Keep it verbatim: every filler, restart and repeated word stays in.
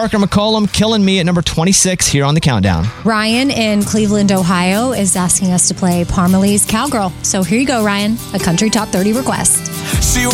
Parker McCollum, Killing Me at number twenty-six here on the countdown. Ryan in Cleveland, Ohio is asking us to play Parmalee's Cowgirl. So here you go, Ryan, a country top thirty request. She